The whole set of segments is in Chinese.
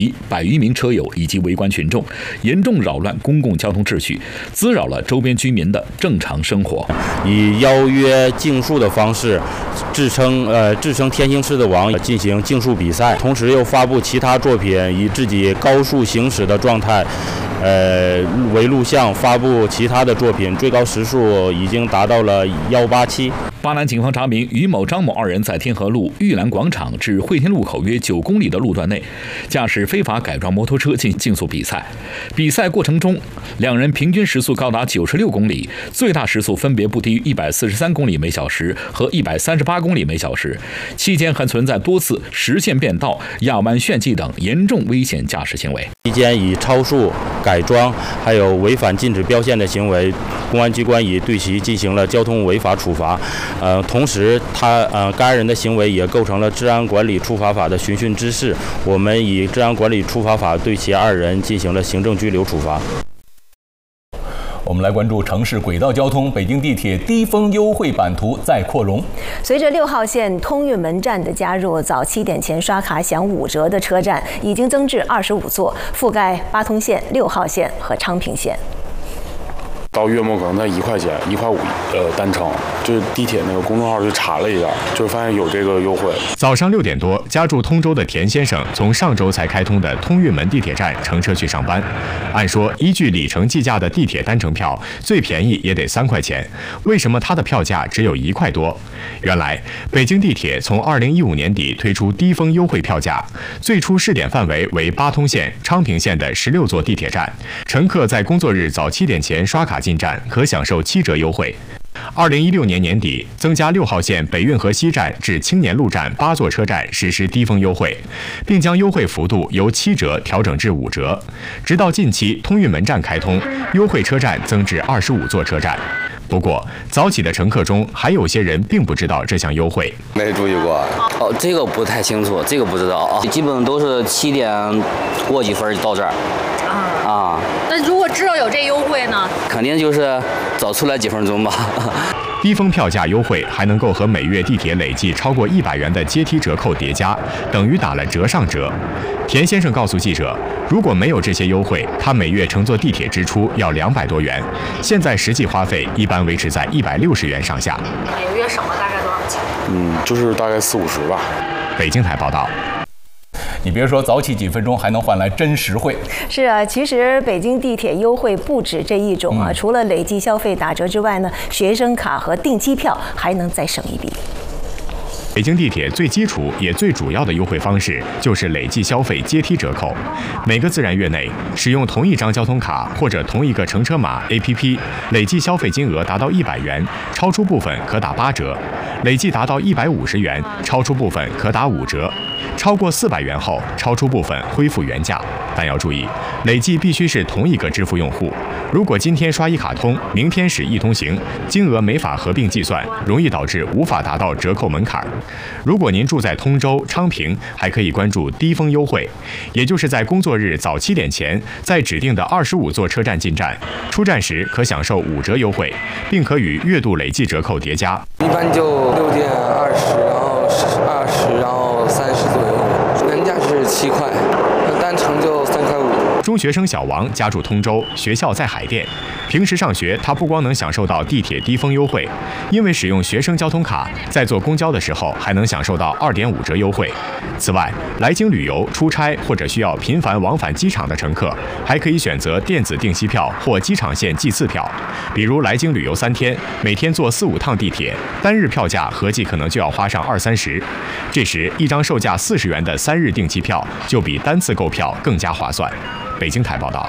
100余名车友以及围观群众，严重扰乱公共交通秩序，滋扰了周边居民的正常生活。 以邀约竞速的方式，自称天星狮子王进行竞速比赛，同时又发布其他作品，以自己高速行驶的状态，为录像发布其他的作品，最高时速已经达到了187。 巴南警方查明，于某、张某2人在天河路玉兰广场至汇天路口约9公里的路段内，驾驶非法改装摩托车进行竞速比赛。比赛过程中，2人平均时速高达96公里，最大时速分别不低于143公里每小时和138公里每小时。期间还存在多次实线变道、压弯炫技等严重危险驾驶行为。 期间以超速、改装还有违反禁止标线的行为，公安机关已对其进行了交通违法处罚。同时该人的行为也构成了治安管理处罚法的寻衅滋事，我们以治安管理处罚法对其2人进行了行政拘留处罚。 我们来关注城市轨道交通，北京地铁低峰优惠版图再扩容。 随着6号线通运门站的加入，早7点前刷卡享5折的车站已经增至25座，覆盖八通线、6号线和昌平线。 到月末可能在1块钱、1块5单程，就是地铁那个公众号就查了一下，就是发现有这个优惠。 早上6点多，家住通州的田先生从上周才开通的通运门地铁站乘车去上班。按说，依据里程计价的地铁单程票，最便宜也得3块钱，为什么他的票价只有1块多？原来，北京地铁从2015年底推出低峰优惠票价，最初试点范围为八通线、昌平线的16座地铁站，乘客在工作日早7点前刷卡进站可享受7折优惠。2016年年底，增加6号线北运河西站至青年路站8座车站实施低峰优惠，并将优惠幅度由7折调整至5折。直到近期通运门站开通，优惠车站增至25座车站。不过，早起的乘客中还有些人并不知道这项优惠。 没注意过。哦，这个不太清楚，这个不知道啊。基本都是7点过几分就到这儿。 那如果知道有这优惠呢？ 肯定就是早出来几分钟吧。 低峰票价优惠还能够和每月地铁累计超过100元的阶梯折扣叠加，等于打了折上折。田先生告诉记者，如果没有这些优惠，他每月乘坐地铁支出要200多元，现在实际花费一般维持在160元上下。 每个月省了大概多少钱？ 就是大概40-50吧。 北京台报道。 你别说，早起几分钟还能换来真实惠。 是啊，其实北京地铁优惠不止这一种啊，除了累计消费打折之外呢，学生卡和订机票还能再省一笔。 北京地铁最基础也最主要的优惠方式就是累计消费阶梯折扣。每个自然月内，使用同一张交通卡或者同一个乘车码 APP， 累计消费金额达到100元，超出部分可打8折；累计达到150元，超出部分可打5折；超过400元后，超出部分恢复原价。但要注意，累计必须是同一个支付用户。如果今天刷一卡通，明天使一通行，金额没法合并计算，容易导致无法达到折扣门槛。如果您住在通州、昌平，还可以关注低峰优惠，也就是在工作日早7点前，在指定的25座车站进站，出站时可享受5折优惠，并可与月度累计折扣叠加。 一般就6点20，然后20，然后30左右，原价是7块，单程就3块5。 中学生小王家住通州，学校在海淀。平时上学，他不光能享受到地铁低峰优惠，因为使用学生交通卡，在坐公交的时候还能享受到2.5折优惠。此外，来京旅游、出差或者需要频繁往返机场的乘客，还可以选择电子订机票或机场线计次票。比如来京旅游3天，每天坐4-5趟地铁，单日票价合计可能就要花上20-30。这时，一张售价40元的3日订机票就比单次购票更加划算。北京台报道。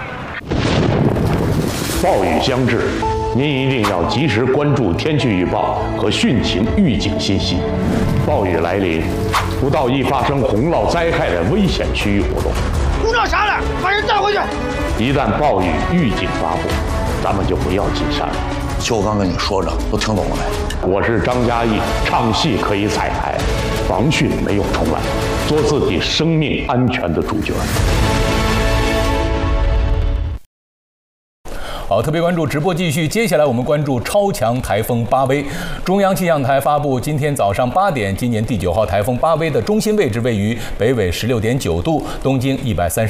暴雨将至，您一定要及时关注天气预报和汛情预警信息。暴雨来临，不到易发生洪涝灾害的危险区域活动。 不知道啥了，把人带回去。 一旦暴雨预警发布，咱们就不要进山了。 就我刚跟你说着，都听懂了没？ 我是张嘉译，唱戏可以彩排，防汛没有重来，做自己生命安全的主角。 好，特别关注直播继续。接下来我们关注超强台风巴威。中央气象台发布，今天早上8点，今年第9号台风巴威的中心位置位于北纬16.9度，东经130